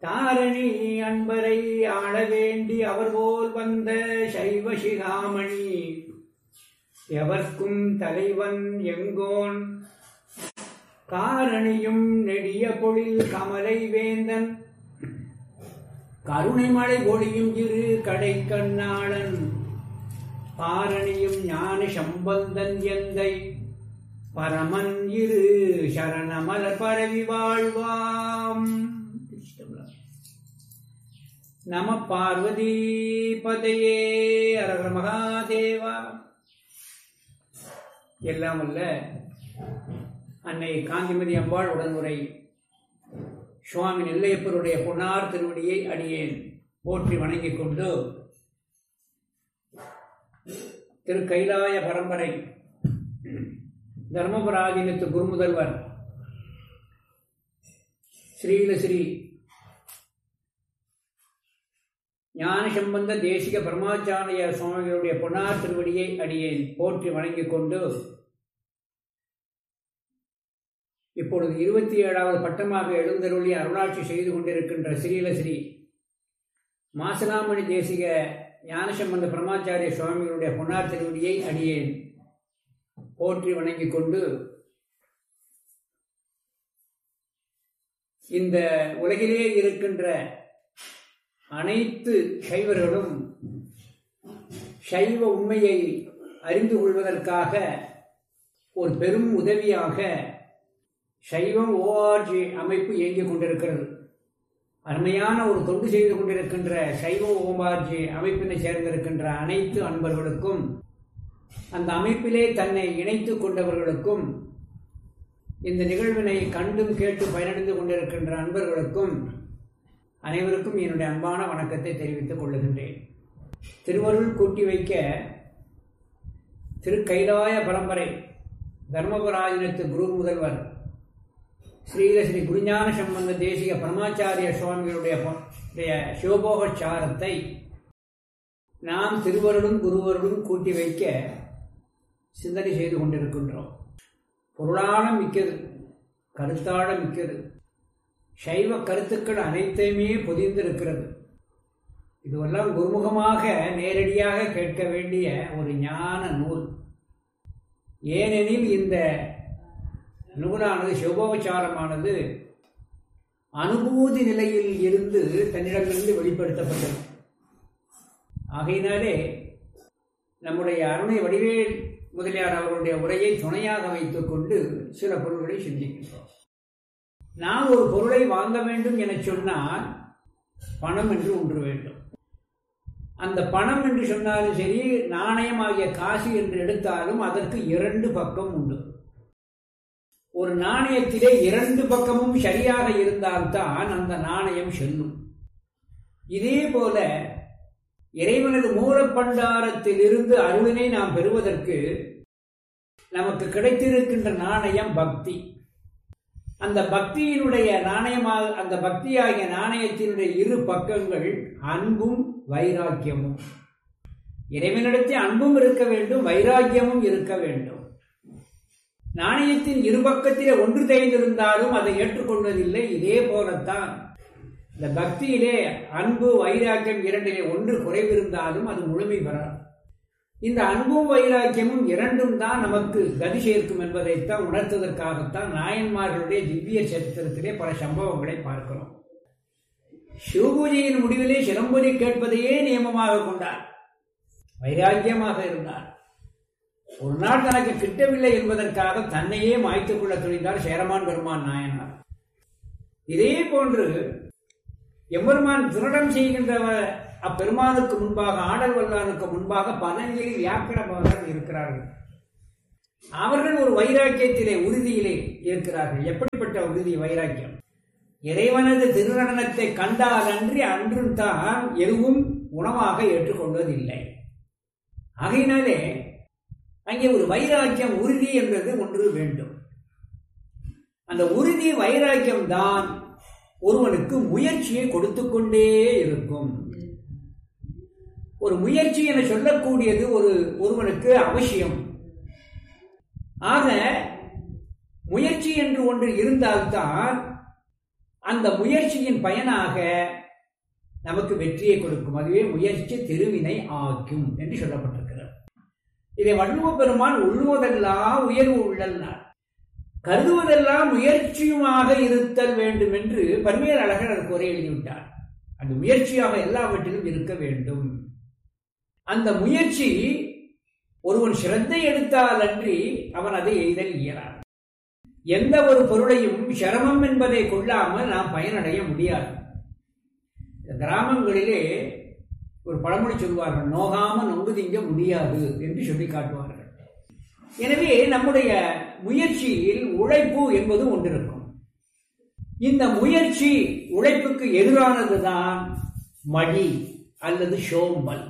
தாரணி அன்பரை ஆள வேண்டி அவர்போல் வந்த சைவ சிகாமணி எவர்க்கும் தலைவன் எங்கோன் காரணியும் நெடிய பொழில் கமலை வேந்தன் கருணைமலை பொழியும் இரு கடை கண்ணாளன் பாரணியும் ஞான சம்பந்தன் எந்தை பரமன் இரு சரணமலர் பரவி வாழ்வாம். நம பார்வதி பதையே அரகர மகாதேவா. எல்லாம் அல்ல அன்னை காந்திமதி அம்பாள் உடனுரை சுவாமி நெல்லையப்பருடைய பொன்னார் திருவடியை அடியேன் போற்றி வணங்கிக் கொண்டு திரு கைலாய பரம்பரை தர்மபுராதீனத்து குருமுதல்வர் ஸ்ரீ ஞானசம்பந்த தேசிக பரமாச்சாரிய சுவாமிகளுடைய பொன்னார் திருவடியை அடியேன் போற்றி வணங்கிக் கொண்டு இப்பொழுது 27வது பட்டமாக எழுந்தருளி அருளாட்சி செய்து கொண்டிருக்கின்ற ஸ்ரீ மாசலாமணி தேசிக ஞானசம்பந்த பரமாச்சாரிய சுவாமிகளுடைய பொன்னார் திருவடியை அடியேன் போற்றி வணங்கிக் கொண்டு இந்த உலகிலே இருக்கின்ற அனைத்து சைவர்களும் சைவ உண்மையை அறிந்து கொள்வதற்காக ஒரு பெரும் உதவியாக சைவம் ORG அமைப்பு இயங்கிக் கொண்டிருக்கிறது. அருமையான ஒரு தொண்டு செய்து கொண்டிருக்கின்ற சைவம் ORG அமைப்பினை சேர்ந்திருக்கின்ற அனைத்து அன்பர்களுக்கும் அந்த அமைப்பிலே தன்னை இணைத்துக் கொண்டவர்களுக்கும் இந்த நிகழ்வினை கண்டும் கேட்டு பயனடைந்து கொண்டிருக்கின்ற அன்பர்களுக்கும் அனைவருக்கும் என்னுடைய அன்பான வணக்கத்தை தெரிவித்துக் கொள்ளுகின்றேன். திருவருள் கூட்டி வைக்க திரு கைலாய பரம்பரை தர்மபுராதீனத்து குரு முதல்வர் ஸ்ரீ குருஞான சம்பந்த தேசிக பரமாச்சாரிய சுவாமிகளுடைய சிவபோகச்சாரத்தை நாம் திருவருளும் குருவருளும் கூட்டி வைக்க சிந்தனை செய்து கொண்டிருக்கின்றோம். பொருளான மிக்கது, கருத்தாழ மிக்கது, சைவ கருத்துக்கள் அனைத்தையுமே பொதிந்திருக்கிறது. இதுவெல்லாம் குருமுகமாக நேரடியாக கேட்க வேண்டிய ஒரு ஞான நூல். ஏனெனில் இந்த நூலானது சிவபோகச்சாரமானது அனுபூதி நிலையில் இருந்து தன்னிடமிருந்து வெளிப்படுத்தப்பட்டது. ஆகையினாலே நம்முடைய அருணை வடிவேல் முதலியார் அவர்களுடைய உரையை துணையாக வைத்துக் கொண்டு சில பொருள்களை சிந்திக்கின்றோம். நாம் ஒரு பொருளை வாங்க வேண்டும் என சொன்னால் பணம் என்று ஒன்று வேண்டும். அந்த பணம் என்று சொன்னாலும் சரி, நாணயமாகிய காசு என்று எடுத்தாலும் அதற்கு 2 பக்கம் உண்டு. ஒரு நாணயத்திலே 2 பக்கமும் சரியாக இருந்தால்தான் அந்த நாணயம் செல்லும். இதே போல இறைவனது மூலப்பண்டாரத்தில் இருந்து அருளினை நாம் பெறுவதற்கு நமக்கு கிடைத்திருக்கின்ற நாணயம் பக்தி. அந்த பக்தியினுடைய நாணயமாக, அந்த பக்தியாகிய நாணயத்தினுடைய 2 பக்கங்கள் அன்பும் வைராக்கியமும். இறைவனிடத்தில் அன்பும் இருக்க வேண்டும், வைராக்கியமும் இருக்க வேண்டும். நாணயத்தின் 2 பக்கத்திலே ஒன்று தேய்ந்திருந்தாலும் அதை ஏற்றுக்கொள்வதில்லை. இதே போலத்தான் இந்த பக்தியிலே அன்பு வைராக்கியம் 2லே ஒன்று குறைவிருந்தாலும் அது முழுமை பெறாது. இந்த அன்பும் வைராக்கியமும் 2ம் தான் நமக்கு கதி சேர்க்கும் என்பதைத்தான் உணர்த்துவதற்காகத்தான் நாயன்மார்களுடைய திவ்ய சரித்திரத்திலே பல சம்பவங்களை பார்க்கிறோம். சிவபூஜையின் முடிவிலே சிலம்பொலி கேட்பதையே நியமமாக கொண்டார். வைராக்கியமாக இருந்தார். ஒரு நாள் தனக்கு கிட்டவில்லை என்பதற்காக தன்னையே மாய்த்துக் கொள்ள துணிந்தார் சேரமான் பெருமான் நாயனார். இதே போன்று எம்பெருமான் திருடம் செய்கின்ற அப்பெருமானுக்கு முன்பாக, ஆடல் வல்லானுக்கு முன்பாக பதஞ்சலி வியாக்கரமாக இருக்கிறார்கள். அவர்கள் ஒரு வைராக்கியத்திலே, உறுதியிலே இருக்கிறார்கள். எப்படிப்பட்ட உறுதி, வைராக்கியம்? இறைவனது திருநடனத்தை கண்டால் அன்றி அன்றும் தான் எதுவும் உணவாக ஏற்றுக்கொள்வதில்லை. ஆகையினாலே அங்கே ஒரு வைராக்கியம், உறுதி என்பது ஒன்று வேண்டும். அந்த உறுதி வைராக்கியம் தான் ஒருவனுக்கு முயற்சியை கொடுத்து கொண்டே இருக்கும். ஒரு முயற்சி என சொல்லக்கூடியது ஒருவனுக்கு அவசியம். ஆக முயற்சி என்று ஒன்று இருந்தால்தான் அந்த முயற்சியின் பயனாக நமக்கு வெற்றியை கொடுக்கும். அதுவே முயற்சி திருவினை ஆக்கும் என்று சொல்லப்பட்டிருக்கிறது. இதை வள்ளுவ பெருமான் உள்ளுவதெல்லாம் உயர்வு உள்ளல்னார். கருதுவதெல்லாம் முயற்சியுமாக இருத்தல் வேண்டும் என்று பன்மையர் அழகர் அதற்கு உரை எழுதிவிட்டார். அந்த முயற்சியாக எல்லாவற்றிலும் இருக்க வேண்டும். அந்த முயற்சி ஒருவன் சிரத்தை எடுத்தால் அன்றி அவன் அதை எய்தல் இயலாது. எந்த ஒரு பொருளையும் சிரமம் என்பதை கொள்ளாமல் நாம் பயனடைய முடியாது. கிராமங்களிலே ஒரு பழமொழி சொல்வார்கள், நோகாம நொங்கு திங்க முடியாது என்று சொல்லி காட்டுவார்கள். எனவே நம்முடைய முயற்சியில் உழைப்பு என்பது ஒன்றிருக்கும். இந்த முயற்சி உழைப்புக்கு எதிரானதுதான் மடி அல்லது சோம்பல்.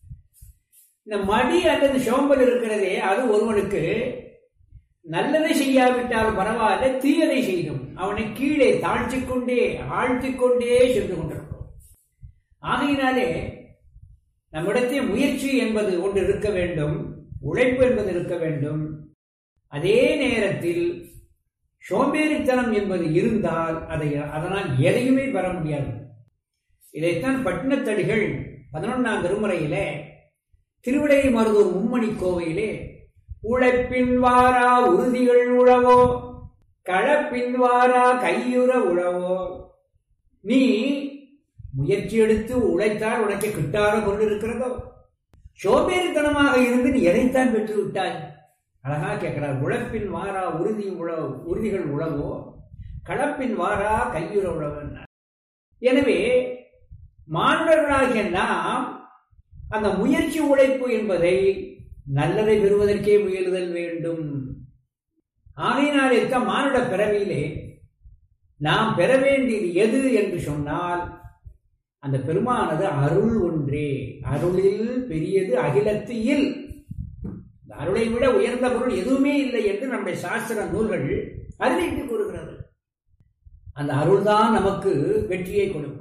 இந்த மடி அல்லது சோம்பல் இருக்கிறதே, அது ஒருவனுக்கு நல்லதை செய்யாவிட்டால் பரவாயில்ல, தீயதை செய்தும் அவனை கீழே தாழ்த்திக்கொண்டே ஆழ்த்திக்கொண்டே சென்று கொண்டிருக்கும். ஆகையினாலே நம்மிடத்தில் முயற்சி என்பது ஒன்று இருக்க வேண்டும், உழைப்பு என்பது இருக்க வேண்டும். அதே நேரத்தில் சோம்பேறித்தனம் என்பது இருந்தால் அதனால் எதையுமே பெற முடியாது. இதைத்தான் பட்டினத்தடிகள் 11ஆம் திருமுறையிலே திருவிடை மருதூர் மும்மணி கோவையிலே உழைப்பின் வாரா உறுதிகள் உழவோ களப்பின் வாரா கையுற உழவோ, நீ முயற்சி எடுத்து உழைத்தால் உனக்கு கிட்டார கொண்டு இருக்கிறதோ, சோம்பேறித்தனமாக இருந்து நீ எதைத்தான் பெற்று விட்டாய்? அழகா கேட்கிறார். உழைப்பின் வாரா உறுதிகள் உழவோ களப்பின் வாரா கையுற உழவன். எனவே மாணவர்களாகிய நாம் அந்த முயற்சி உழைப்பு என்பதை நல்லதை பெறுவதற்கே முயலுதல் வேண்டும். ஆகையினாலே தான் மானுட பிறவியிலே நாம் பெற வேண்டியது எது என்று சொன்னால் அந்த பெருமானது அருள் ஒன்றே. அருளில் பெரியது அகிலத்து இல். அருளை விட உயர்ந்த பொருள் எதுவுமே இல்லை என்று நம்முடைய சாஸ்திர நூல்கள் அறிவித்து கூறுகிறது. அந்த அருள்தான் நமக்கு வெற்றியை கொடுக்கும்.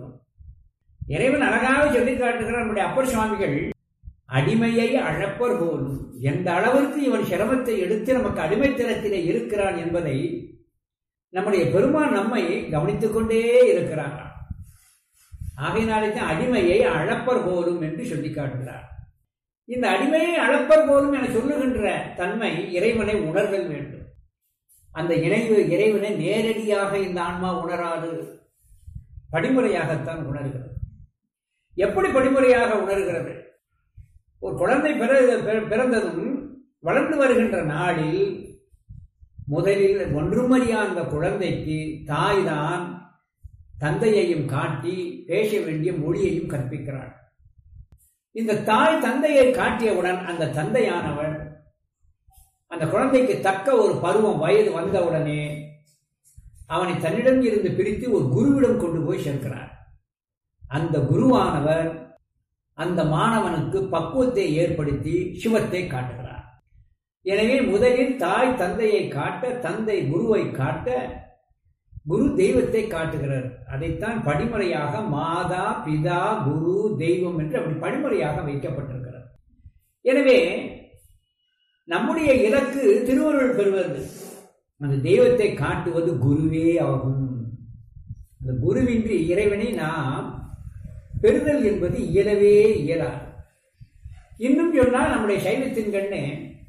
இறைவன் அழகாக சொல்லி காட்டுகிறார். நம்முடைய அப்பர் சுவாமிகள், அடிமையை அழப்பர் போலும், எந்த அளவிற்கு இவன் சிரமத்தை எடுத்து நமக்கு அடிமைத்தனத்திலே இருக்கிறான் என்பதை நம்முடைய பெருமான் நம்மை கவனித்துக் கொண்டே இருக்கிறார். ஆகையினாலே தான் அடிமையை அழப்பர் போலும் என்று சொல்லி காட்டுகிறார். இந்த அடிமையை அழப்பர் போலும் என சொல்லுகின்ற தன்மை இறைவனை உணர்தல் வேண்டும். அந்த இறைவனை நேரடியாக இந்த ஆன்மா உணராது, படிமுறையாகத்தான் உணர்கிறது. எப்படி படிமுறையாக உணர்கிறது? ஒரு குழந்தை பிறந்ததும் வளர்ந்து வருகின்ற நாளில் முதலில் ஒன்றுமறியா அந்த குழந்தைக்கு தாய்தான் தந்தையையும் காட்டி பேச வேண்டிய மொழியையும் கற்பிக்கிறாள். இந்த தாய் தந்தையை காட்டியவுடன் அந்த தந்தையானவர் அந்த குழந்தைக்கு தக்க ஒரு பருவம் வயது வந்தவுடனே அவனை தன்னிடம் இருந்து பிரித்து ஒரு குருவிடம் கொண்டு போய் சேர்க்கிறார். அந்த குருவானவர் அந்த மாணவனுக்கு பக்குவத்தை ஏற்படுத்தி சிவத்தை காட்டுகிறார். எனவே முதலில் தாய் தந்தையை காட்ட, தந்தை குருவை காட்ட, குரு தெய்வத்தை காட்டுகிறார். அதைத்தான் படிமுறையாக மாதா பிதா குரு தெய்வம் என்று அப்படி படிமுறையாக வைக்கப்பட்டிருக்கிறது. எனவே நம்முடைய இலக்கு திருவருள் பெறுவது. அந்த தெய்வத்தை காட்டுவது குருவே ஆகும். அந்த குருவின்றி இறைவனை நாம் பெறுதல் என்பது இயலவே இயலாது. இன்னும் சொன்னால் நம்முடைய சைவத்தின் கண்ணே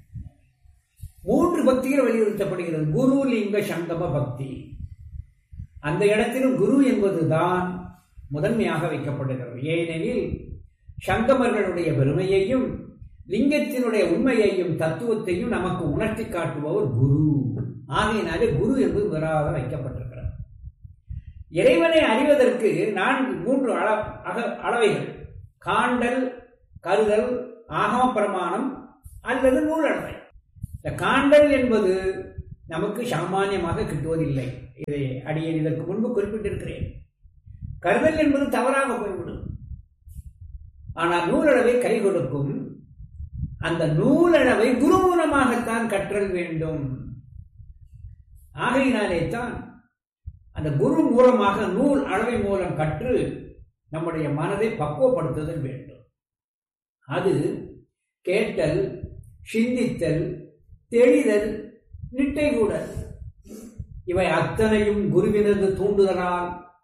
3 பக்திகள் வலியுறுத்தப்படுகிறது. குரு லிங்க சங்கம பக்தி. அந்த இடத்திலும் குரு என்பதுதான் முதன்மையாக வைக்கப்படுகிறது. ஏனெனில் சங்கமர்களுடைய பெருமையையும் லிங்கத்தினுடைய உண்மையையும் தத்துவத்தையும் நமக்கு உணர்த்தி காட்டுபவர் குரு. ஆகையினாலே குரு என்பது முதலாக வைக்கப்பட்டிருக்கிறது. இறைவனை அறிவதற்கு 3 அளவைகள்: காண்டல், கருதல், ஆகம பிரமாணம் அல்லது நூலளவை. இந்த காண்டல் என்பது நமக்கு சாமானியமாக கிட்டுவதில்லை. இதை அடியேன் இதற்கு முன்பு குறிப்பிட்டிருக்கிறேன். கருதல் என்பது தவறாக போய்விடும். ஆனால் நூலளவை கை கொடுக்கும். அந்த நூலளவை குரு மூலமாகத்தான் கற்றல் வேண்டும். ஆகையினாலே தான் அந்த குரு மூலமாக நூல் அளவை மூலம் கற்று நம்முடைய மனதை பக்குவப்படுத்துதல் வேண்டும். அது கேட்டல், சிந்தித்தல், தெளிதல், நிட்டை கூடல் இவை அத்தனையும் குருவினது தூண்டுதலால்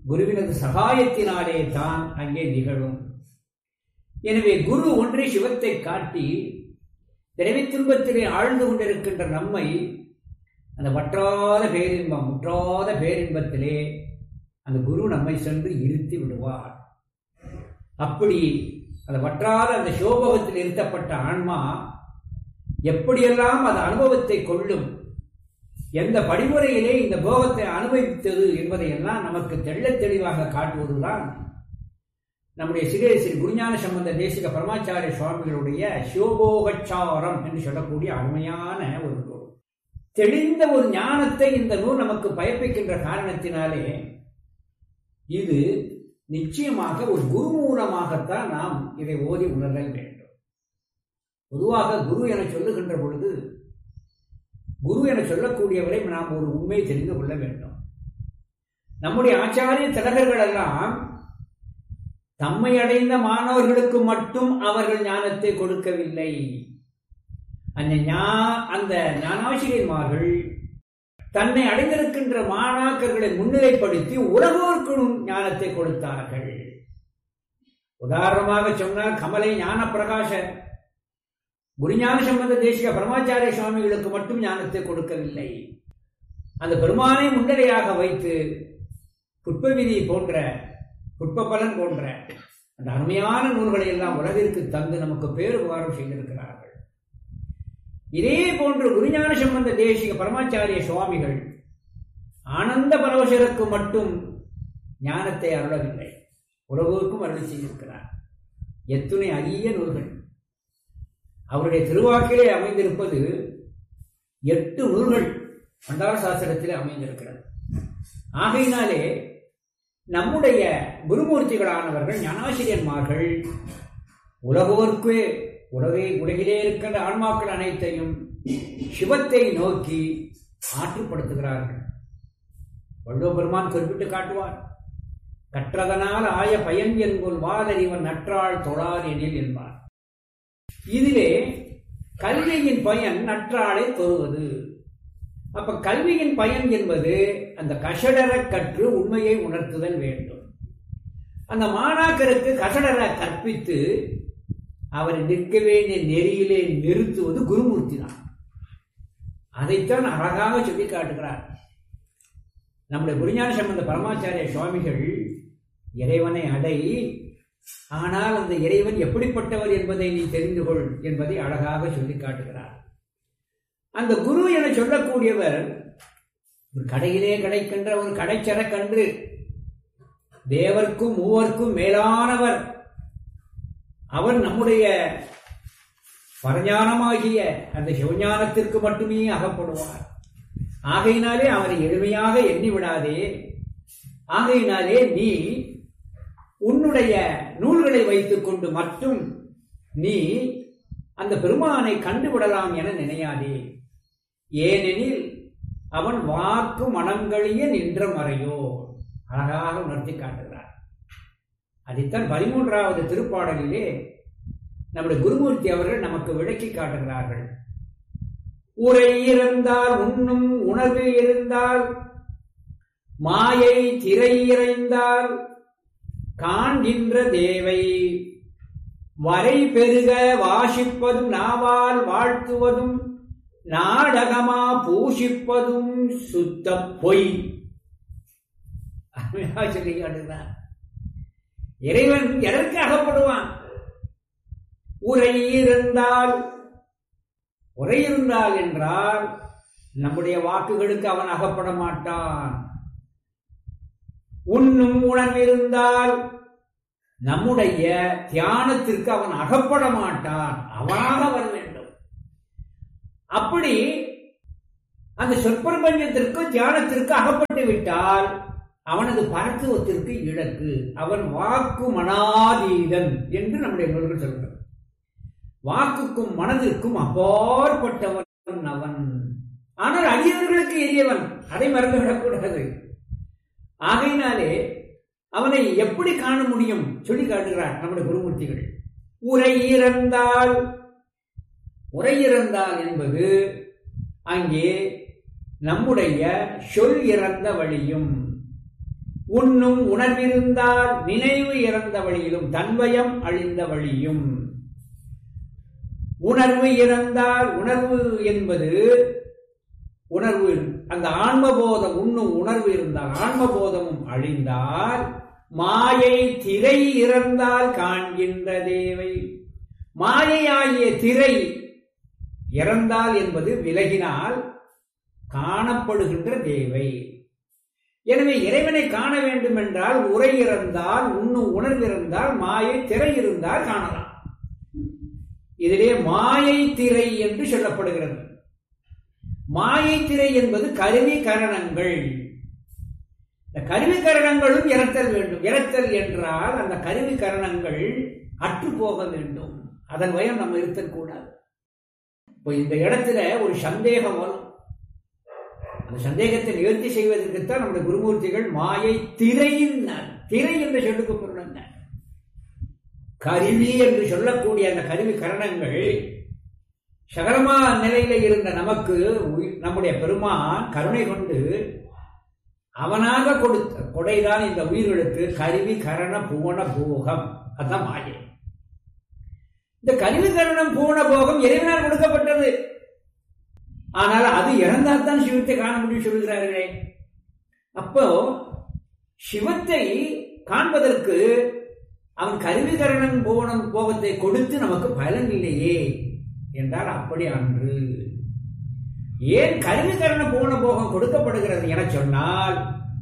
குருவினது சகாயத்தினாலே தான் அங்கே நிகழும். எனவே குரு ஒன்றே சிவத்தை காட்டி பிறவி துன்பத்திலே ஆழ்ந்து கொண்டிருக்கின்ற நம்மை அந்த வற்றாத பேரின்பம், முற்றாத பேரின்பத்திலே அந்த குரு நம்மை சென்று இருத்தி விடுவார். அப்படி அந்த வற்றாத அந்த சோபகத்தில் இருத்தப்பட்ட ஆன்மா எப்படியெல்லாம் அந்த அனுபவத்தை கொள்ளும், எந்த படிமுறையிலே இந்த போகத்தை அனுபவித்தது என்பதையெல்லாம் நமக்கு தெள்ளத் தெளிவாக காட்டுவதுதான் நம்முடைய ஸ்ரீ குருஞான சம்பந்த தேசிக பரமாச்சாரிய சுவாமிகளுடைய சிவபோகச்சாரம் என்று சொல்லக்கூடிய அருமையான ஒரு நூல். தெளிந்த ஒரு ஞானத்தை இந்த நூல் நமக்கு பயப்பிக்கின்ற காரணத்தினாலே இது நிச்சயமாக ஒரு குரு மூலமாகத்தான் நாம் இதை ஓதி உணர்தல் வேண்டும். பொதுவாக குரு என சொல்லுகின்ற பொழுது குரு என சொல்லக்கூடியவரை நாம் ஒரு உண்மை தெரிந்து கொள்ள வேண்டும். நம்முடைய ஆச்சாரிய திலகர்கள் எல்லாம் தம்மை அடைந்த மாணவர்களுக்கு மட்டும் அவர்கள் ஞானத்தை கொடுக்கவில்லை. அந்த ஞானாசிரியர்மார்கள் தன்னை அடைந்திருக்கின்ற மாணாக்கர்களை முன்னிலைப்படுத்தி உலகோர்க்கும் ஞானத்தை கொடுத்தார்கள். உதாரணமாக சொன்னால் கமலை ஞான பிரகாச குருஞான சம்பந்த தேசிக பரமாச்சாரிய சுவாமிகளுக்கு மட்டும் ஞானத்தை கொடுக்கவில்லை. அந்த பெருமானை முன்னிலையாக வைத்து புட்பவிதி போன்ற புட்பபலன் போன்ற அந்த அருமையான நூல்களை எல்லாம் உலகிற்கு தந்து நமக்கு பேருபகாரம் செய்திருக்கிறார்கள். இதே போன்று குருஞான சம்பந்த தேசிக பரமாச்சாரிய சுவாமிகள் ஆனந்த பரவசருக்கு மட்டும் ஞானத்தை அருளவில்லை, உலகோருக்கும் அருள் செய்திருக்கிறார். எத்துணை அரிய நூல்கள் அவருடைய திருவாக்கிலே அமைந்திருப்பது 8 நூல்கள் பண்டார சாஸ்திரத்திலே அமைந்திருக்கிறது. ஆகையினாலே நம்முடைய குருமூர்த்திகளானவர்கள் ஞானாசிரியன்மார்கள் உலகோர்க்கே உலகிலே இருக்கின்ற ஆன்மாக்கள் அனைத்தையும் சிவத்தை நோக்கி ஆற்றுப்படுத்துகிறார்கள். வள்ளுவ பெருமான் குறிப்பிட்டு காட்டுவார், கற்றதனால் ஆய பயன் என்போல் வாதறிவன் நற்றாள் தொழார் எனில் என்பார். இதிலே கல்வியின் பயன் நற்றாளை தொழுவது. அப்ப கல்வியின் பயன் என்பது அந்த கசடர கற்று உண்மையை உணர்த்துதல் வேண்டும். அந்த மாணாக்கருக்கு கசடர கற்பித்து அவரை நிற்க வேண்டிய நெறியிலே நிறுத்துவது குருமூர்த்தி தான். அதைத்தான் அழகாக சொல்லி காட்டுகிறார் நம்முடைய குருஞான சம்பந்த பரமாச்சாரிய சுவாமிகள். இறைவனை அடை, ஆனால் அந்த இறைவன் எப்படிப்பட்டவர் என்பதை நீ தெரிந்து கொள் என்பதை அழகாக சொல்லி காட்டுகிறார். அந்த குரு என சொல்லக்கூடியவர் ஒரு கடையிலே கிடைக்கின்ற ஒரு கடைச்சரக்கன்று, தேவர்க்கும் மூவர்க்கும் மேலானவர். அவர் நம்முடைய பரஞானமாகிய அந்த சிவஞானத்திற்கு மட்டுமே அகப்படுவார். ஆகையினாலே அவரை எளிமையாக எண்ணி விடாதே. ஆகையினாலே நீ உன்னுடைய நூல்களை வைத்துக் கொண்டு மட்டும் நீ அந்த பெருமானை கண்டுவிடலாம் என நினையாதே. ஏனெனில் அவன் வாக்கு மனங்களிய நின்ற மறையோ. அழகாக உணர்த்தி காட்டுகிறார். அதைத்தான் 13வது திருப்பாடலிலே நம்முடைய குருமூர்த்தி அவர்கள் நமக்கு விளக்கி காட்டுகிறார்கள். உரை இருந்தால் உண்ணும் உணர்வு இருந்தால் மாயை திரை இறைந்தால் காண்கின்ற தேவை வரை பெருக வாசிப்பதும் நாவால் வாழ்த்துவதும் நாடகமா பூஷிப்பதும் சுத்த பொய். சொல்லி காட்டுகிறார். இறைவன் எதற்கு அகப்படுவான்? உரை இருந்தால் என்றால் நம்முடைய வாக்குகளுக்கு அவன் அகப்பட மாட்டான். உண்ணும் உணர்வு இருந்தால் நம்முடைய தியானத்திற்கு அவன் அகப்பட மாட்டான். அவனாக வர வேண்டும். அப்படி அந்த சொற்பிரபஞ்சத்திற்கு தியானத்திற்கு அகப்பட்டு விட்டால் அவனது பரத்துவத்திற்கு இலக்கு. அவன் வாக்கு மனாதீதன் என்று நம்முடைய நூல்கள் சொல்கிறது. வாக்குக்கும் மனதிற்கும் அப்பாற்பட்டவன் அவன். ஆனால் அடியவர்களுக்கு எரியவன், அதை மறந்துவிடக்கூடாது. ஆகையினாலே அவனை எப்படி காண முடியும் சொல்லி காட்டுகிறார் நம்முடைய குருமூர்த்திகள். உரை இறந்தால் என்பது அங்கே நம்முடைய சொல் இறந்த வழியும், உண்ணும் உணர்விருந்தால் நினைவு இறந்த வழியிலும் தன்வயம் அழிந்த வழியும். உணர்வு இறந்தால், உணர்வு என்பது உணர்வு, அந்த ஆன்மபோதம் உண்ணும் உணர்வு இருந்தால் ஆன்மபோதமும் அழிந்தால், மாயை திரை இறந்தால் காண்கின்ற தேவை. மாயையாகிய திரை இறந்தால் என்பது விலகினால் காணப்படுகின்ற தேவை. எனவே இறைவனை காண வேண்டும் என்றால் உரை இறந்தால், உண்ணும் உணர்வு இருந்தால், மாயை திரை இருந்தால் காணலாம். இதிலே மாயை திரை என்று சொல்லப்படுகிறது. மாயை திரை என்பது கருவி கரணங்கள். இந்த கருவி கரணங்களும் இறத்தல் வேண்டும். இறத்தல் என்றால் அந்த கருவி கரணங்கள் அற்று போக வேண்டும். அதன் வயம் நம்ம இருத்தல் கூடாது. இப்போ இந்த இடத்துல ஒரு சந்தேகம் வரும். அந்த சந்தேகத்தை நிவர்த்தி செய்வதற்குத்தான் நம்முடைய குருமூர்த்திகள் மாயை திரையின், திரை என்ற சொல்லுக்கு பொருள் என்ன? கருவி என்று சொல்லக்கூடிய அந்த கருவி கரணங்கள் சகலமா நிலையில இருந்த நமக்கு நம்முடைய பெருமான் கருணை கொண்டு அவனாக கொடுத்த கொடைதான் இந்த உயிர்களுக்கு கருவி கரண பூவன போகம். அதுதான் மாயை. இந்த கருவி கரணம் பூவன போகம் இறைவனால் கொடுக்கப்பட்டது. ஆனால் அது இறந்தால்தான் சிவத்தை காண முடியும் சொல்கிறார்களே. அப்போ சிவத்தை காண்பதற்கு அவன் கருவி கரணம் பூவனம் போகத்தை கொடுத்து நமக்கு பலன் இல்லையே என்றால் அப்படி அன்று. ஏன் கருவி கரண பூவன போகம் கொடுக்கப்படுகிறது என சொன்னால்,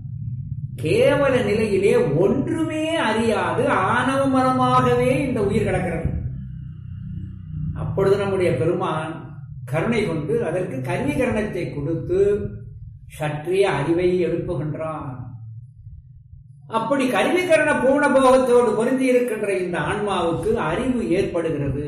கேவல நிலையிலே ஒன்றுமே அறியாது ஆணவ மனமாகவே இந்த உயிர் கிடக்கிறது. அப்பொழுது நம்முடைய பெருமான் கருணை கொண்டு அதற்கு கருவி கரணத்தை கொடுத்து சற்றிய அறிவை எழுப்புகின்றான். அப்படி கருவி கரண பூர்ண போகத்தோடு பொருந்தி இருக்கின்ற இந்த ஆன்மாவுக்கு அறிவு ஏற்படுகிறது.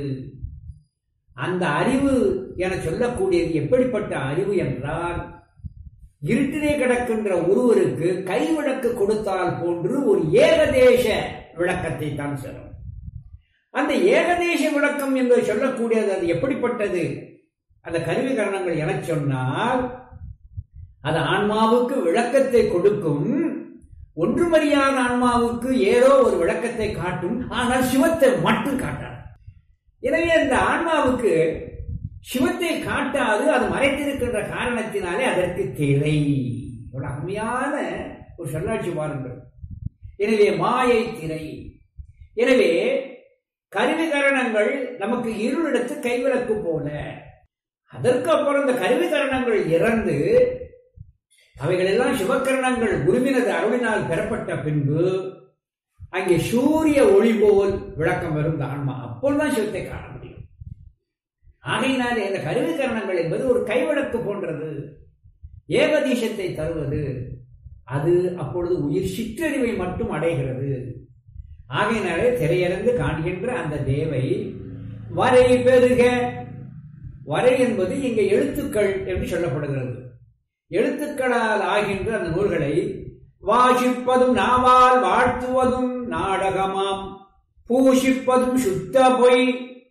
அந்த அறிவு என சொல்லக்கூடியது எப்படிப்பட்ட அறிவு என்றால், இருட்டிலே கிடக்கின்ற ஒருவருக்கு கைவிளக்கு கொடுத்தால் போன்று ஒரு ஏகதேச விளக்கத்தை தான் சொல்லும். அந்த ஏகதேச விளக்கம் என்று சொல்லக்கூடியது அது எப்படிப்பட்டது? அந்த கருவி கரணங்கள் என சொன்னால், அது ஆன்மாவுக்கு விளக்கத்தை கொடுக்கும். ஒன்றுமறியாத ஆன்மாவுக்கு ஏதோ ஒரு விளக்கத்தை காட்டும், ஆனால் சிவத்தை மட்டும் காட்டாது. எனவே அந்த ஆன்மாவுக்கு சிவத்தை காட்டாது. அது மறைத்திருக்கின்ற காரணத்தினாலே அதற்கு திரை. ஒரு அருமையான ஒரு சொல்லாட்சி பாருங்கள். எனவே மாயை திரை. எனவே கருவி கரணங்கள் நமக்கு இருளிடத்து கைவிளக்கு போல. அதற்கு அப்புறம் இந்த கருவி கரணங்கள் இறந்து அவைகள் எல்லாம் சிவகரணங்கள் குருவினது அருளினால் பெறப்பட்ட பின்பு அங்கே சூரிய ஒளி போல் விளக்கம் வரும் இந்த ஆன்மா. அப்போதுதான் சிவத்தை காண முடியும். ஆகையினாலே இந்த கருவி கரணங்கள் என்பது ஒரு கைவிளக்கு போன்றது, ஏகதீசத்தை தருவது. அது அப்பொழுது உயிர் சிற்றறிவை மட்டும் அடைகிறது. ஆகையினாலே திரையிறந்து காண்கின்ற அந்த தேவை வரை பெருக. வரை என்பது இங்கே எழுத்துக்கள் என்று சொல்லப்படுகிறது. எழுத்துக்களால் ஆகின்ற அந்த நூல்களை வாசிப்பதும் நாவால் வாழ்த்துவதும் நாடகமாம், பூசிப்பதும் சுத்த பொய்.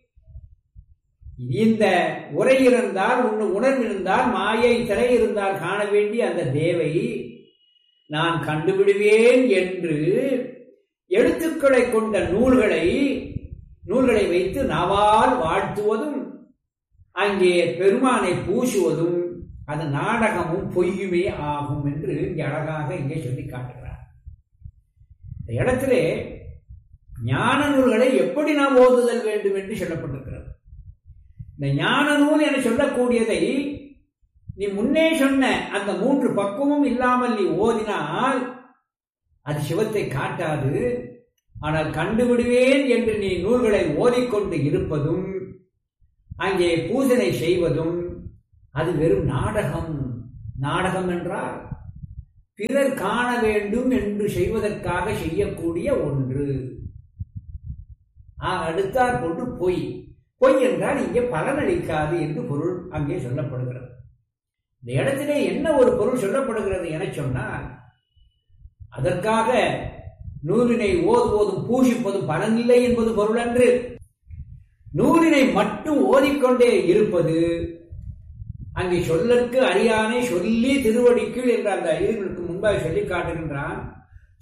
இந்த உரை இருந்தால், உணர்வு இருந்தால், மாயை திரை இருந்தால் காண வேண்டிய அந்த தேவை நான் கண்டுவிடுவேன் என்று எழுத்துக்களை கொண்ட நூல்களை வைத்து நாவால் வாழ்த்துவதும் அங்கே பெருமானை பூசுவதும் அது நாடகமும் பொய்யுமே ஆகும் என்று இங்கே அழகாக இங்கே சொல்லி காட்டுகிறார். இந்த இடத்திலே ஞான நூல்களை எப்படி நாம் ஓதுதல் வேண்டும் என்று சொல்லப்பட்டிருக்கிறது. இந்த ஞான நூல் என சொல்லக்கூடியதை நீ முன்னே சொன்ன அந்த 3 பக்குவமும் இல்லாமல் நீ ஓதினால் அது சிவத்தை காட்டாது. ஆனால் கண்டுவிடுவேன் என்று நீ நூல்களை ஓதிக்கொண்டு இருப்பதும் அங்கே பூஜனை செய்வதும் அது வெறும் நாடகம். நாடகம் என்றால் பிறர் காண வேண்டும் என்று செய்வதற்காக செய்யக்கூடிய ஒன்று. அடுத்தாற் கொண்டு பொய். பொய் என்றால் இங்கே பலனளிக்காது என்று பொருள் அங்கே சொல்லப்படுகிறது. இந்த இடத்திலே என்ன ஒரு பொருள் சொல்லப்படுகிறது என சொன்னால், அதற்காக நூலினை ஓதுவதும் பூசிப்பதும் பலனில்லை என்பது பொருள் அன்று. நூலினை மட்டும் ஓதிக்கொண்டே இருப்பது அங்கே சொல்லற்கு அறியானே சொல்லி திருவடிக்குள் என்ற அந்த இதுகளுக்கு முன்பாக சொல்லி காட்டுகின்றான்.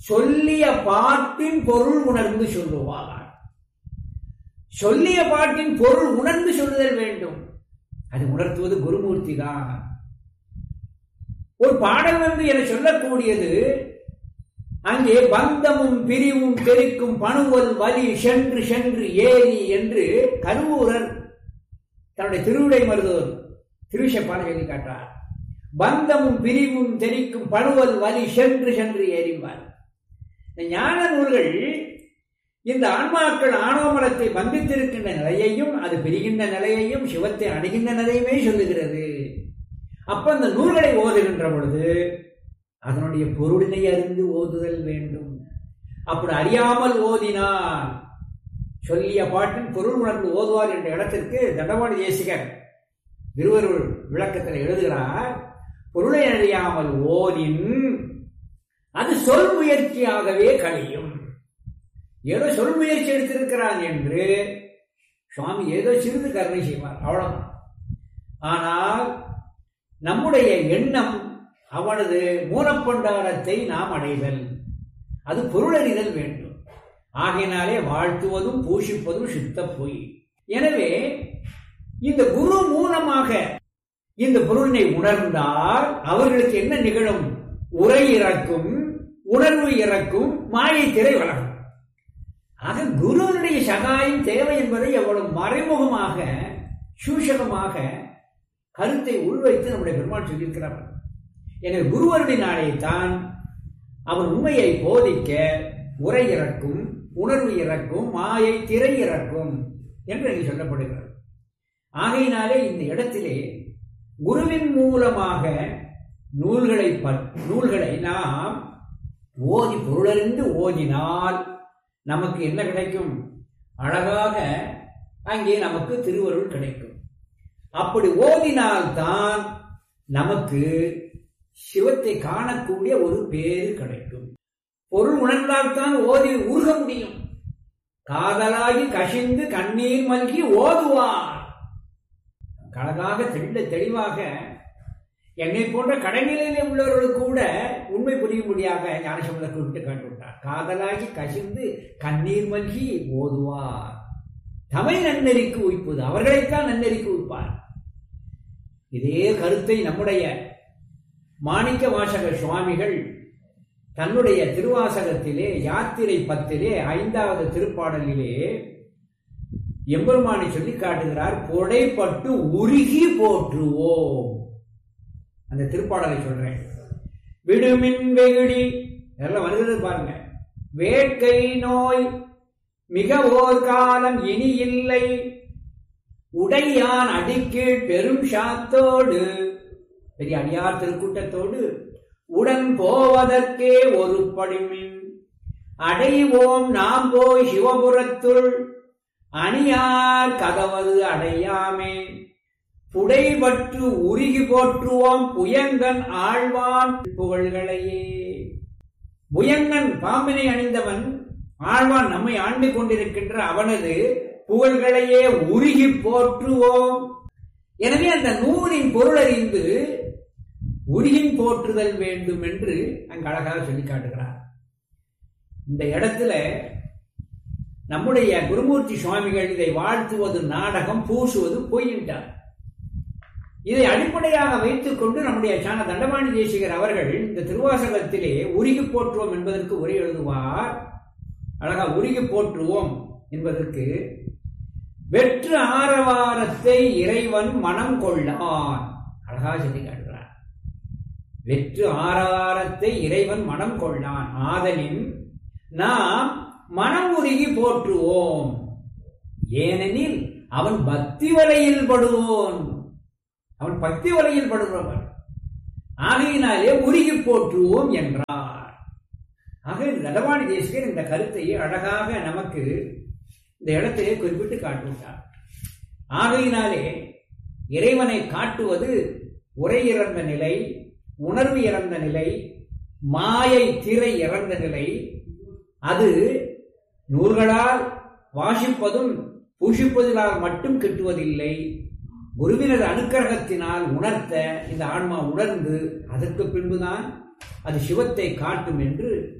சொல்லிய பாட்டின் பொருள் உணர்ந்து சொல்லுவார். சொல்லிய பாட்டின் பொருள் உணர்ந்து சொல்லுதல் வேண்டும். அது உணர்த்துவது குருமூர்த்தி தான். ஒரு பாடல் என சொல்லக்கூடியது அங்கே பந்தமும் பிரிவும் தெரிக்கும் பணுவல் வலி சென்று சென்று ஏறி என்று கருவூரர் தன்னுடைய திருவிடை மருதூர் திருவிசைப்பாடல் சொல்லி காட்டார். பந்தமும் பிரிவும் தெரிக்கும் பணுவல் வலி சென்று சென்று ஏறிவார். ஞான நூல்கள் இந்த ஆன்மாக்கள் ஆணவமலத்தை பந்தித்திருக்கின்ற நிலையையும் அது பிரிகின்ற நிலையையும் சிவத்தை அடைகின்ற நிலையுமே சொல்லுகிறது. அப்ப அந்த நூல்களை ஓதுகின்ற பொழுது அதனுடைய பொருளினை அறிந்து ஓதுதல் வேண்டும். அப்படி அறியாமல் ஓதினால் சொல்லிய பாட்டின் பொருள் உணர்ந்து ஓதுவார் என்ற இடத்திற்கு தண்டவாணி தேசிகர் திருவருள் விளக்கத்தில் எழுதுகிறார். பொருளை அறியாமல் ஓதின் அது சொல் முயற்சியாகவே கழியும். ஏதோ சொல் முயற்சி எடுத்திருக்கிறான் என்று சுவாமி ஏதோ சிறிது கருணை செய்வார், அவ்வளவுதான். ஆனால் நம்முடைய எண்ணம் அவனது மூலப்பண்டாரத்தை நாம் அடைதல், அது பொருளறிதல் வேண்டும். ஆகையினாலே வாழ்த்துவதும் பூஷிப்பதும் சித்த பொய். எனவே இந்த குரு மூலமாக இந்த பொருளினை உணர்ந்தால் அவர்களுக்கு என்ன நிகழும்? உரை இறக்கும், உணர்வு இறக்கும், மாயை திரை வளரும். ஆக குருவனுடைய சகாயம் தேவை என்பதை எவ்வளவு மறைமுகமாக சூஷகமாக கருத்தை உள்வைத்து நம்முடைய பெருமாள் சொல்லியிருக்கிறார். எனவே குருவருடைய தான் அவன் உண்மையை போதிக்க உரை இறக்கும், உணர்வு இறக்கும், மாயை திரை இறக்கும் என்று இங்கு சொல்லப்படுகிறது. ஆகையினாலே இந்த இடத்திலே குருவின் மூலமாக நூல்களை நாம் ஓதி பொருளறிந்து ஓதினால் நமக்கு என்ன கிடைக்கும்? அழகாக அங்கே நமக்கு திருவருள் கிடைக்கும். அப்படி ஓதினால்தான் நமக்கு சிவத்தை காணக்கூடிய ஒரு பேரு கிடைக்கும். பொருள் உணர்ந்தால்தான் ஓதி உருக முடியும். காதலாகி கசிந்து கண்ணீர் மல்கி ஓதுவார். அழகாக தெளிவாக என்னை போன்ற கடைநிலையிலே உள்ளவர்களுக்கு கூட உண்மை புரியும்படியாக ஞானசம்பந்தர் குறிப்பிட்டு காட்டுவிட்டார். காதலாகி கசிந்து கண்ணீர் மல்கி ஓதுவார். தமை நன்னெறிக்கு உய்ப்பது, அவர்களைத்தான் நன்னெறிக்கு உய்ப்பார். இதே கருத்தை நம்முடைய மாணிக்க வாசக சுவாமிகள் தன்னுடைய திருவாசகத்திலே யாத்திரை 10 5வது திருப்பாடலிலே எம்பெருமானை சொல்லி காட்டுகிறார். பொடைப்பட்டு உருகி போற்றுவோம். அந்த திருப்பாடலை சொல்றேன். விடுமின் வெகுடி எல்லாம் வருகிறது பாருங்க. வேட்கை நோய் மிக ஓர் காலம் இனி இல்லை, உடையான் அடிக்கீழ் பெரும் சாத்தோடு, பெரிய அடியார் திருக்கூட்டத்தோடு உடன் போவதற்கே ஒரு படிமின் அடைவோம் நாம் போய் சிவபுரத்துள் அணியார் கதவது அடையாமே, புடைபற்று உருகி போற்றுவோம் புயங்கன் ஆழ்வான் புகழ்களையே. புயங்கன் பாம்பினை அணிந்தவன், ஆழ்வான் நம்மை ஆண்டு கொண்டிருக்கின்ற அவனது புகழ்களையே உருகி போற்றுவோம். எனவே அந்த நூலின் பொருளறிந்து உருகின் போற்றுதல் வேண்டும் என்று அங்கு அழகாக சொல்லி காட்டுகிறார். இந்த இடத்துல நம்முடைய குருமூர்த்தி சுவாமிகள் இதை வாழ்த்துவது நாடகம், பூசுவது பொய்யிட்டார். இதை அடிப்படையாக வைத்துக் கொண்டு நம்முடைய தண்டவாணி தேசிகர் அவர்கள் இந்த திருவாசகத்திலே உருகி போற்றுவோம் என்பதற்கு உரை எழுதுவார். அழகா உருகி போற்றுவோம் என்பதற்கு வெற்று ஆரவாரத்தை இறைவன் மனம் கொள்ளான். அழகா சொல்லி காட்டுகிறார். வெற்று ஆரவாரத்தை இறைவன் மனம் கொள்ளான். ஆதலின் நாம் மனம் உருகி போற்றுவோம். ஏனெனில் அவன் பக்தி வலையில் படுவோன். அவன் பக்தி வலையில் படுகிறவன். ஆகையினாலே உருகி போற்றுவோம் என்றார். ஆக தண்டவாணி தேசிகர் இந்த கருத்தை அழகாக நமக்கு இந்த இடத்திலே குறிப்பிட்டு காட்டுகிறார். ஆகையினாலே இறைவனை காட்டுவது உரை இறந்த நிலை, உணர்வு இறந்த நிலை, மாயை திரை இறந்த நிலை. அது நூல்களால் வாசிப்பதும் பூஷிப்பதிலால் மட்டும் கிட்டுவதில்லை. குருவினது அனுக்கிரகத்தினால் உணர்த்த இந்த ஆன்மா உணர்ந்து அதற்கு பின்புதான் அது சிவத்தை காட்டும் என்று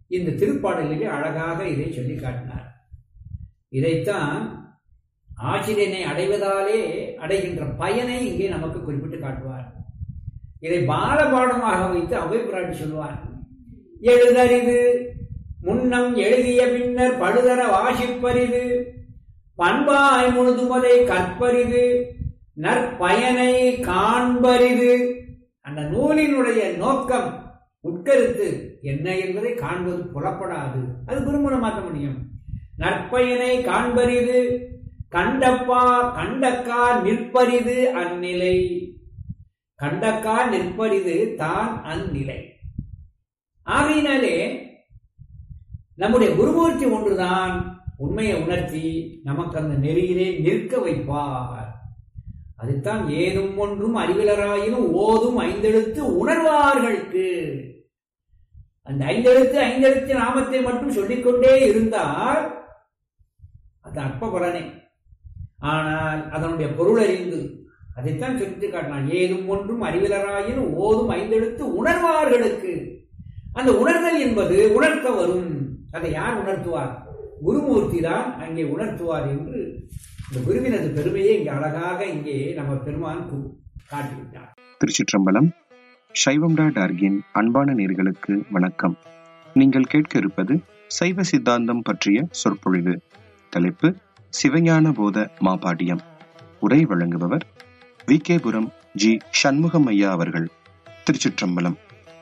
இந்த திருப்பாடலிலே அழகாக இதை சொல்லி காட்டினார். இதைத்தான் ஆசிரியனை அடைவதாலே அடைகின்ற பயனை இங்கே நமக்கு குறிப்பிட்டு காட்டுவார். இதை பாலபாடமாக வைத்து அவை பிராட்டி சொல்வார். எழுதறிது முன்னம் எழுதிய பின்னர் பழுதர வாசிப்பரிது பண்பாய் முழுதுமதை கற்பரிது நற்பயனை காண்பரிது. அந்த நூலினுடைய நோக்கம் உட்கருத்து என்ன என்பதை காண்பது புலப்படாது. அது குருமூலம் மாற்ற முடியும். நற்பயனை காண்பரிது கண்டக்கா நிற்பரிது அந்நிலை. கண்டக்கா நிற்பரிது தான் அந்நிலை. ஆகையினாலே நம்முடைய குருமூர்த்தி ஒன்றுதான் உண்மையை உணர்த்தி நமக்கு அந்த நெறியிலே நிற்க வைப்பார். அதுதான் ஏதும் ஒன்றும் அறிவிலராயினும் ஓதும் ஐந்தெழுத்து உணர்வார்களுக்கு. அந்த ஐந்தெழுத்து நாமத்தை மட்டும் சொல்லிக்கொண்டே இருந்தால் அது அற்ப பலனே. ஆனால் அதனுடைய பொருள் அறிந்து அதைத்தான் சொல்லிட்டு காட்டினான். ஏதும் ஒன்றும் அறிவிலராயினும் ஓதும் ஐந்தெழுத்து உணர்வார்களுக்கு. அந்த உணர்தல் என்பது உணர்த்த வரும். அதை யார் உணர்த்துவார்? குருமூர்த்தி தான் அங்கே உணர்த்துவார் என்று இந்த குருவினது பெருமையை இங்கே அழகாக இங்கே நம்ம பெருமான் காட்டிவிட்டார். திருச்சிற்றம்பலம். சைவம்.org-இன் அன்பான நேயர்களுக்கு வணக்கம். நீங்கள் கேட்க இருப்பது சைவ சித்தாந்தம் பற்றிய சொற்பொழிவு. தலைப்பு சிவஞான போத மாபாடியம். உரை வழங்குபவர் விகேபுரம் ஜி. சண்முகம் ஐயா அவர்கள். திருச்சிற்றம்பலம்.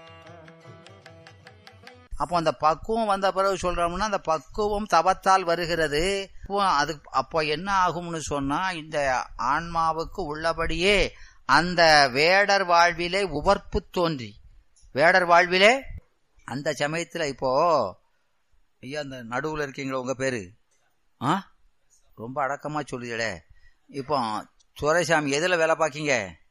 அப்போ அந்த பக்குவம் வந்த பிறகு சொல்றோம்னா அந்த பக்குவம் தவத்தால் வருகிறது. அது அப்போ என்ன ஆகும்னு சொன்னா, இந்த ஆன்மாவுக்கு உள்ளபடியே அந்த வேடர் வாழ்விலே உவர்ப்பு தோன்றி, வேடர் வாழ்விலே அந்த சமயத்துல இப்போ ஐயா அந்த நடுவுல இருக்கீங்களா உங்க பேரு? ரொம்ப அடக்கமா சொல்லுதே. இப்போ துரைசாமி எதுல வேலை பார்க்கீங்க?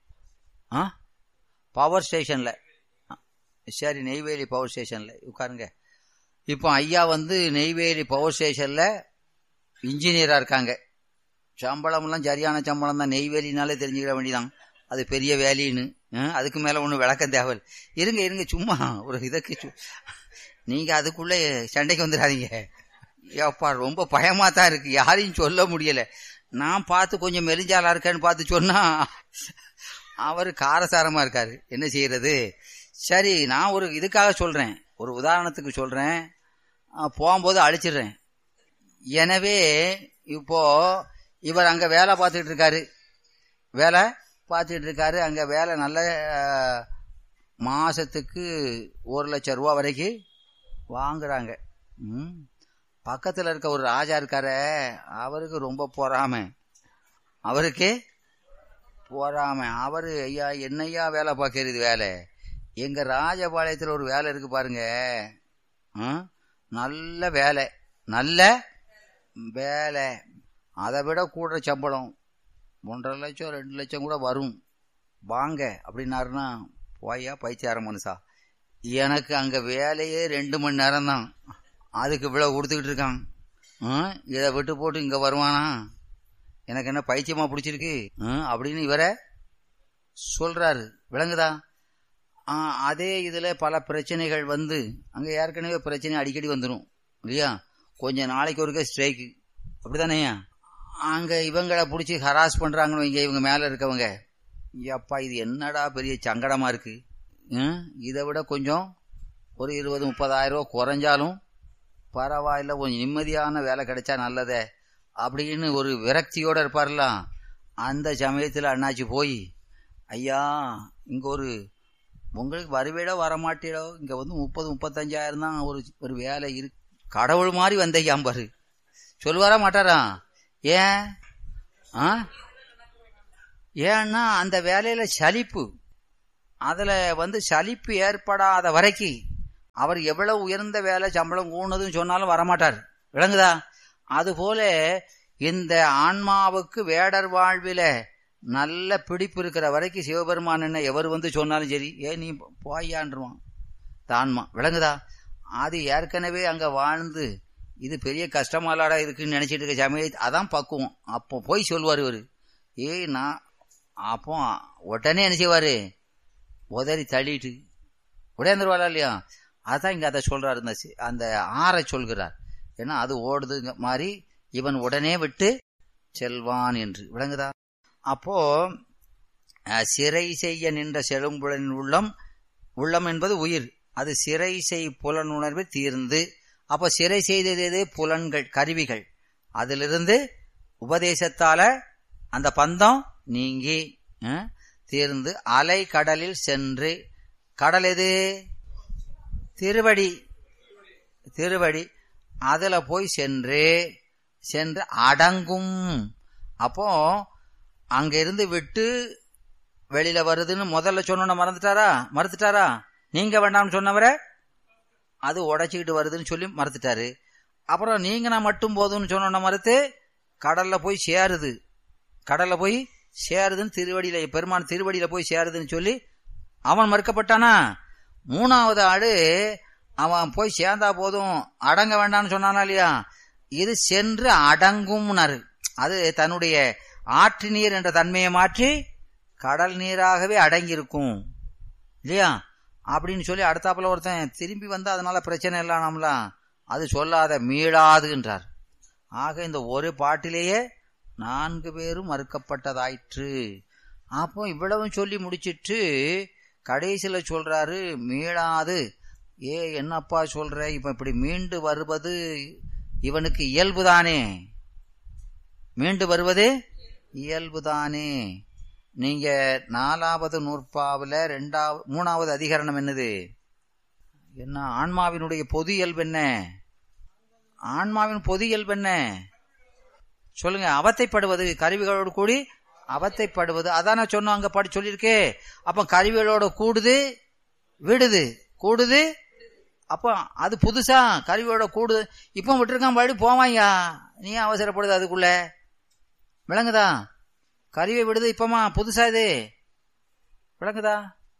பவர் ஸ்டேஷன்ல. சரி, நெய்வேலி பவர் ஸ்டேஷன்ல உட்காருங்க. இப்போ ஐயா நெய்வேலி பவர் ஸ்டேஷன்ல இன்ஜினியரா இருக்காங்க. சம்பளம்லாம் சரியான சம்பளம் தான். நெய்வேலினாலே தெரிஞ்சுக்கிற வேண்டிதான் அது பெரிய வேலின்னு. அதுக்கு மேல ஒன்றும் விளக்கம் தேவை. இருங்க சும்மா ஒரு இதற்கு நீங்க அதுக்குள்ள சண்டைக்கு வந்துடாதீங்க. அப்பா ரொம்ப பயமா தான் இருக்கு, யாரையும் சொல்ல முடியல. நான் பார்த்து கொஞ்சம் மெலிஞ்சாலா இருக்கேன்னு பார்த்து சொன்னா அவரு காரசாரமா இருக்காரு. என்ன செய்யறது? சரி, நான் ஒரு இதுக்காக சொல்றேன், ஒரு உதாரணத்துக்கு சொல்றேன், போகும்போது அழிச்சிடுறேன். எனவே இப்போ இவர் அங்க வேலை பார்த்துட்டு இருக்காரு, அங்க வேலை நல்ல மாசத்துக்கு 1 லட்சம் ரூபா வரைக்கும் வாங்குறாங்க. பக்கத்துல இருக்க ஒரு ராஜா இருக்காரு, அவருக்கு ரொம்ப பொறாமை. அவரு ஐயா என்னையா வேலை பார்க்கறது வேலை, எங்க ராஜபாளையத்துல ஒரு வேலை இருக்கு பாருங்க, நல்ல வேலை, அதை விட கூட சம்பளம் 1.5 லட்சம் 2 லட்சம் கூட வரும், வாங்க அப்படின்னாருன்னா, போயா பைத்தியார மனுஷா, எனக்கு அங்க வேலையே 2 மணி நேரம் தான், அதுக்கு இவ்வளவு கொடுத்துக்கிட்டு இருக்கான், இதை விட்டு போட்டு இங்க வருவானா, எனக்கு என்ன பைத்தியமா பிடிச்சிருக்கு அப்படின்னு இவரை சொல்றாரு. விளங்குதா? அதே இதுல பல பிரச்சனைகள் அங்க ஏற்கனவே பிரச்சனை அடிக்கடி வந்துடும் இல்லையா? கொஞ்ச நாளைக்கு ஒருக்க ஸ்ட்ரைக்கு, அப்படித்தானே? அங்க இவங்களை பிடிச்சி ஹராஸ் பண்றாங்கன்னு இவங்க மேல இருக்கவங்க, அப்பா இது என்னடா பெரிய சங்கடமா இருக்கு, இதை விட கொஞ்சம் ஒரு 20-30 ஆயிரம் ரூபாய் குறைஞ்சாலும் பரவாயில்ல, கொஞ்சம் நிம்மதியான வேலை கிடைச்சா நல்லதே அப்படின்னு ஒரு விரக்தியோட இருப்பார்லாம். அந்த சமயத்துல அண்ணாச்சி போய், ஐயா இங்க உங்களுக்கு வருவேடோ வரமாட்டேடோ, இங்க 30-35 தான் ஒரு வேலை இருக்கு, கடவுள் மாதிரி வந்தையாம்பாரு. சொல்லுவாரா மாட்டாரா? ஏன்னா அந்த வேலையில சலிப்பு, அதுல சலிப்பு ஏற்படாத வரைக்கும் அவர் எவ்வளவு உயர்ந்த வேலை சம்பளம் கூடுனதுன்னு சொன்னாலும் வரமாட்டார். விளங்குதா? அதுபோல இந்த ஆன்மாவுக்கு வேடர் வாழ்வில நல்ல பிடிப்பு இருக்கிற வரைக்கும் சிவபெருமான் என்ன எவர் சொன்னாலும் சரி, நீ போயான்றுவான் தான்மா. விளங்குதா? அது ஏற்கனவே அங்க வாழ்ந்து இது பெரிய கஷ்டமாலாடா இருக்குன்னு நினைச்சிட்டு இருக்க சமயம் அதான் பக்குவம். அப்போ போய் சொல்லுவார் இவரு, நான் அப்போ உடனே என்ன செய்வாரு, உதறி தள்ளிட்டு உடையாந்துருவாளா இல்லையா? அதான் இங்க அதை சொல்றாரு, அந்த ஆறை சொல்கிறார். ஏன்னா அது ஓடுது மாதிரி இவன் உடனே விட்டு செல்வான் என்று விளங்குதா. அப்போ சிறை செய்ய நின்ற செழும்புலன் உள்ளம், உள்ளம் என்பது உயிர், அது சிறை செய் புலனுணர்வு தீர்ந்து, அப்போ சிறை செய்தது புலன்கள் கருவிகள், அதிலிருந்து உபதேசத்தால அந்த பந்தம் நீங்கி தீர்ந்து அலை கடலில் சென்று, கடல் எது? திருவடி, திருவடி, அதுல போய் சென்று அடங்கும். அப்போ அங்க இருந்து விட்டு வெளியில வருதுன்னு முதல்ல சொன்ன மறுத்துட்டாரா? நீங்க வேண்டாம்னு சொன்னவரை அது உடைச்சிக்கிட்டு வருதுன்னு சொல்லி மறுத்துட்டாரு. அப்புறம் நீங்க நான் மட்டும் போதும்னு சொன்ன மறுத்து கடல்ல போய் சேருது, கடல்ல போய் சேருதுன்னு திருவடியில, பெருமான் திருவடியில போய் சேருதுன்னு சொல்லி அவன் மறுக்கப்பட்டானா? மூணாவது ஆடு அவன் போய் சேர்ந்தா போதும் அடங்க வேண்டாம்னு சொன்னானா இல்லையா? இது சென்று அடங்கும்னாரு. அது தன்னுடைய ஆற்று நீர் என்ற தன்மையை மாற்றி கடல் நீராகவே அடங்கியிருக்கும் இல்லையா அப்படின்னு சொல்லி அடுத்தாப்புல ஒருத்தன் திரும்பி வந்து அதனால பிரச்சனை இல்லாமலாம் அது சொல்லாத மீளாதுன்றார். ஆக இந்த ஒரு பாட்டிலேயே 4 பேரும் மறுக்கப்பட்டதாயிற்று. அப்போ இவ்வளவும் சொல்லி முடிச்சிட்டு கடைசியில சொல்றாரு மீளாது. என்னப்பா சொல்ற, இப்ப இப்படி மீண்டு வருவது இவனுக்கு இயல்புதானே, மீண்டு வருவது இயல்புதானே. நீங்க 4வது நூற்பாவுல 3வது அதிகரணம் என்னது? என்ன? ஆன்மாவினுடைய பொது இயல்பு என்ன? ஆன்மாவின் பொது இயல்பு என்ன சொல்லுங்க? அவத்தைப்படுவது, கருவிகளோடு கூடி அவத்தைப்படுவது. அதான சொன்னோம், அங்க பாடி சொல்லியிருக்கே. அப்ப கருவிகளோட கூடுது விடுது, கூடுது. அப்ப அது புதுசா கருவியோட கூடுது. இப்ப விட்டுருக்கான் பாடி போவாயா, நீ அவசரப்படுது அதுக்குள்ள விளங்குதா? கருவியை விடுது இப்பமா புதுசா இது விளங்குதா?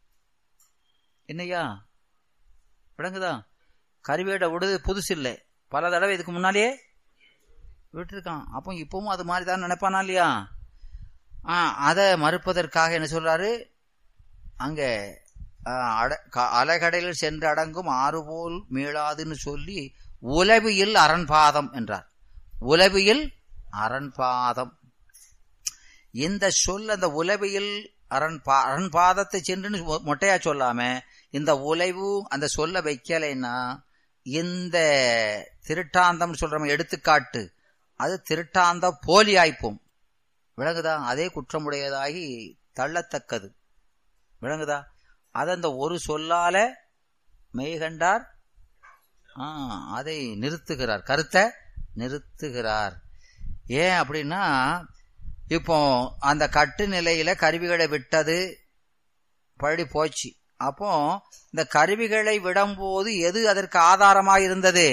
என்னையா விளங்குதா? கருவியோட விடுது புதுசு இல்லை, பல தடவை இதுக்கு முன்னாலே விட்டுருக்கான். அப்போ இப்பவும் அது மாதிரி தான் நினைப்பானா இல்லையா? அதை மறுப்பதற்காக என்ன சொல்றாரு அங்க, அலைகடலில் சென்று அடங்கும் ஆறுபோல் மீளாதுன்னு சொல்லி உலவியில் அரண்பாதம் என்றார். உலவியில் அரண்பாதம் இந்த சொல், அந்த உலவியில் அரண்பாதத்தை சென்று மொட்டையா சொல்லாம இந்த உலைவு அந்த சொல்ல வைக்கலைன்னா இந்த திருட்டாந்தம் சொல்ற எடுத்துக்காட்டு அது திருட்டாந்த போலி ஆய்ப்போம் விளங்குதா? அதே குற்றமுடையதாகி தள்ளத்தக்கது விளங்குதா? அது அந்த ஒரு சொல்லால மெய்கண்டார் அதை நிறுத்துகிறார், கருத்தை நிறுத்துகிறார். ஏன் அப்படின்னா இப்போ அந்த கட்டு நிலையில கருவிகளை விட்டது பழி போச்சு. அப்போ இந்த கருவிகளை விடும்போது எது அதற்கு ஆதாரமாக இருந்தது?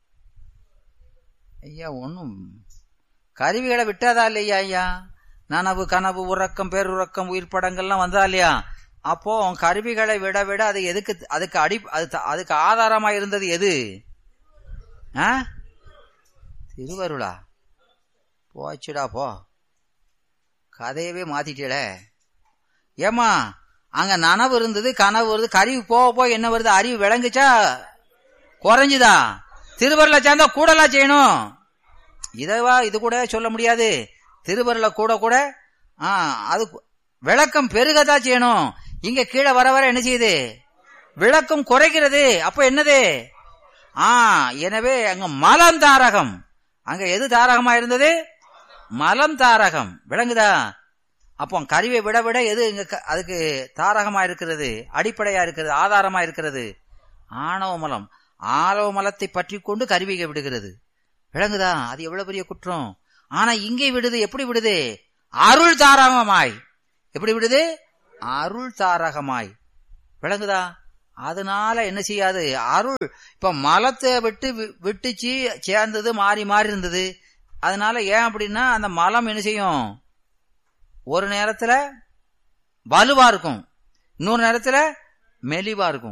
ஐயா ஒன்னும் கருவிகளை விட்டதா இல்லையா? ஐயா நனவு கனவு உறக்கம் பேருறக்கம் உயிர் படங்கள்லாம் வந்ததா இல்லையா? அப்போ கருவிகளை விட விட அது எதுக்கு, அதுக்கு ஆதாரமா இருந்தது எது? திருவருளா? போச்சுடா போ, கதையவே மாத்திட்டே. ஏமா அங்க நனவு இருந்தது கனவு வருது, கருவி போக போய் என்ன வருது? அறிவு விளங்குச்சா குறைஞ்சுதா? திருவருளை சேர்ந்தா கூடலாம் செய்யணும். இதவா இது கூட சொல்ல முடியாது. திருவருளை கூட கூட அது விளக்கம் பெருகதான் செய்யணும். இங்க கீழே வர வர என்ன செய்யுது? விளக்கம் குறைகிறது. அப்ப என்னது? எனவே அங்க மலம் தாரகம், அங்க எது தாரகமா இருந்தது? மலம் தாரகம் விளங்குதா? அப்போ கருவியை விட விட எது அதுக்கு தாரகமா இருக்கிறது, அடிப்படையா இருக்கிறது, ஆதாரமா இருக்கிறது? ஆணவ மலம். ஆணவ மலத்தை பற்றி கொண்டு கருவியை விடுகிறது விளங்குதா? அது எவ்வளவு பெரிய குற்றம். ஆனா இங்கே விடுது. எப்படி விடுது? அருள் தாரகமாய். எப்படி விடுது? அருள் தாரகமாய் விளங்குதா? அதனால என்ன செய்யாது? அருள் இப்ப மலத்தை விட்டுச்சு சேர்ந்தது, மாறி மாறி இருந்தது. அதனால ஏன் அப்படின்னா அந்த மலம் என்ன செய்யும்? ஒரு நேரத்துல வலுவா இருக்கும், இன்னொரு நேரத்துல மெலிவா இருக்கும்.